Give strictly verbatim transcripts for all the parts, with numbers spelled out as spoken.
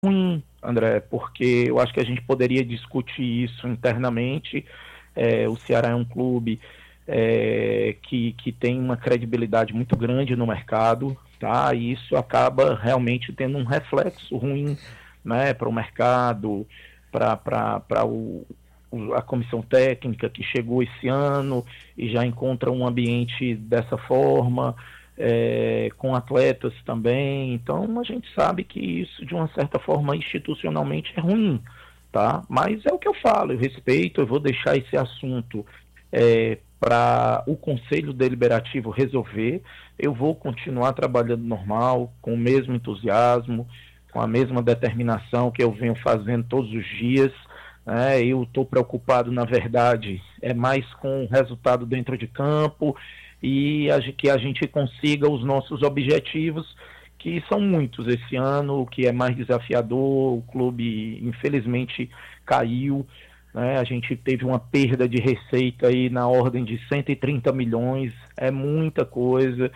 ruim, André, porque eu acho que a gente poderia discutir isso internamente. É, o Ceará é um clube é, que, que tem uma credibilidade muito grande no mercado, tá? E isso acaba realmente tendo um reflexo ruim, né, para o mercado, para o a comissão técnica que chegou esse ano e já encontra um ambiente dessa forma, é, com atletas também. Então a gente sabe que isso, de uma certa forma, institucionalmente é ruim, tá? Mas é o que eu falo, eu respeito, eu vou deixar esse assunto é, para o Conselho Deliberativo resolver. Eu vou continuar trabalhando normal, com o mesmo entusiasmo, com a mesma determinação que eu venho fazendo todos os dias. É, eu estou preocupado, na verdade, é mais com o resultado dentro de campo e a, que a gente consiga os nossos objetivos, que são muitos esse ano, o que é mais desafiador. O clube, infelizmente, caiu, né? A gente teve uma perda de receita aí na ordem de cento e trinta milhões, é muita coisa,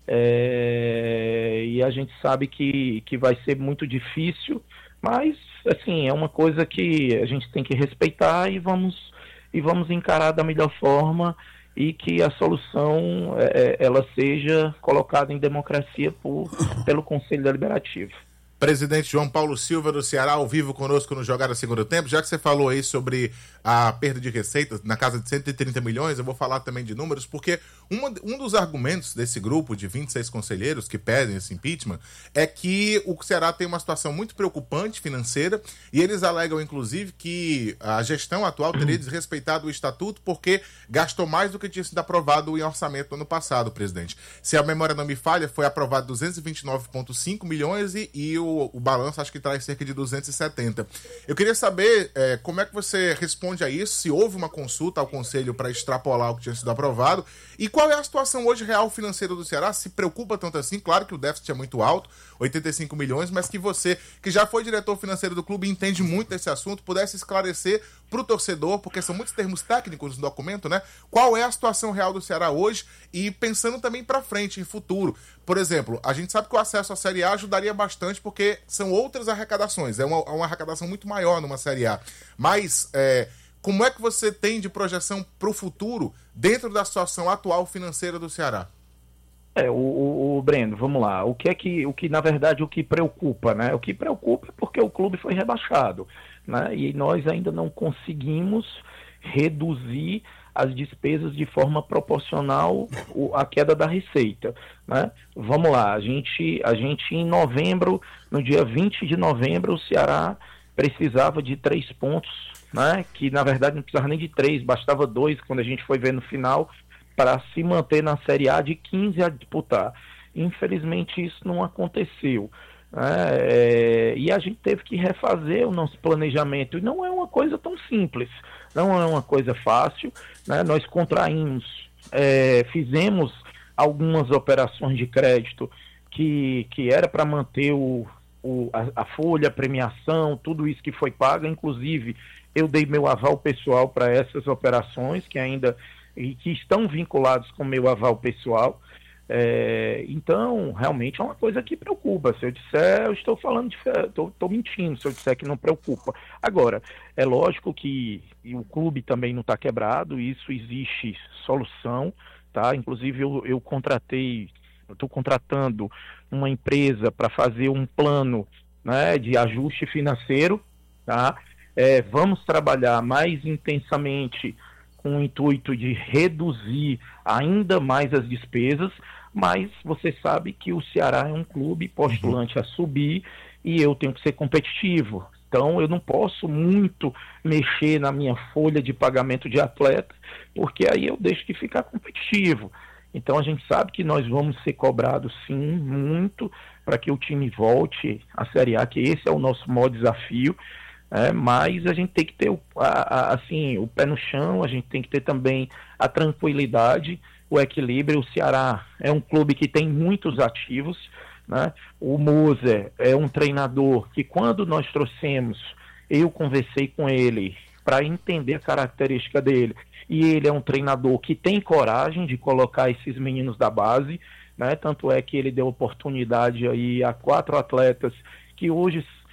é, e a gente sabe que, que vai ser muito difícil, mas assim, é uma coisa que a gente tem que respeitar e vamos, e vamos encarar da melhor forma, e que a solução é, ela seja colocada em democracia por, pelo Conselho Deliberativo. Presidente João Paulo Silva do Ceará, ao vivo conosco no Jogada Segundo Tempo. Já que você falou aí sobre a perda de receitas na casa de cento e trinta milhões, eu vou falar também de números, porque uma, um dos argumentos desse grupo de vinte e seis conselheiros que pedem esse impeachment é que o Ceará tem uma situação muito preocupante financeira, e eles alegam, inclusive, que a gestão atual teria desrespeitado o estatuto porque gastou mais do que tinha sido aprovado em orçamento no ano passado, presidente. Se a memória não me falha, foi aprovado duzentos e vinte e nove vírgula cinco milhões e, e o O, o balanço acho que traz cerca de duzentos e setenta. Eu queria saber é, como é que você responde a isso, se houve uma consulta ao Conselho para extrapolar o que tinha sido aprovado, e qual é a situação hoje real financeira do Ceará. Se preocupa tanto assim? Claro que o déficit é muito alto, oitenta e cinco milhões, mas que você, que já foi diretor financeiro do clube e entende muito desse assunto, pudesse esclarecer para o torcedor, porque são muitos termos técnicos no documento, né? Qual é a situação real do Ceará hoje, e pensando também para frente, em futuro. Por exemplo, a gente sabe que o acesso à Série A ajudaria bastante, porque são outras arrecadações, é uma, uma arrecadação muito maior numa Série A. Mas é, como é que você tem de projeção para o futuro dentro da situação atual financeira do Ceará? É, o, o, o Breno, vamos lá, o que é que, o que na verdade o que preocupa, né? O que preocupa é porque o clube foi rebaixado, né? E nós ainda não conseguimos reduzir as despesas de forma proporcional à queda da receita, né? Vamos lá, a gente, a gente em novembro, no dia vinte de novembro, o Ceará precisava de três pontos, né? Que na verdade não precisava nem de três, bastava dois, quando a gente foi ver no final, para se manter na Série A, de quinze a disputar. Infelizmente isso não aconteceu, né? É, e a gente teve que refazer o nosso planejamento, e não é uma coisa tão simples, não é uma coisa fácil, né? Nós contraímos, é, fizemos algumas operações de crédito que, que era para manter o, o, a, a folha, a premiação, tudo isso que foi pago. Inclusive eu dei meu aval pessoal para essas operações, que ainda e que estão vinculados com o meu aval pessoal. É, então, realmente é uma coisa que preocupa. Se eu disser, eu estou falando, estou mentindo se eu disser que não preocupa. Agora, é lógico que o clube também não está quebrado, isso existe solução, tá? Inclusive eu, eu contratei, estou contratando uma empresa para fazer um plano, né, de ajuste financeiro, tá? É, vamos trabalhar mais intensamente com o intuito de reduzir ainda mais as despesas, mas você sabe que o Ceará é um clube postulante a subir e eu tenho que ser competitivo. Então eu não posso muito mexer na minha folha de pagamento de atleta, porque aí eu deixo de ficar competitivo. Então a gente sabe que nós vamos ser cobrados sim, muito, para que o time volte à Série A, que esse é o nosso maior desafio. É, mas a gente tem que ter o, a, a, assim, o pé no chão, a gente tem que ter também a tranquilidade, o equilíbrio. O Ceará é um clube que tem muitos ativos, né? O Moser é um treinador que, quando nós trouxemos, eu conversei com ele para entender a característica dele, e ele é um treinador que tem coragem de colocar esses meninos da base, né? Tanto é que ele deu oportunidade aí a quatro atletas que hoje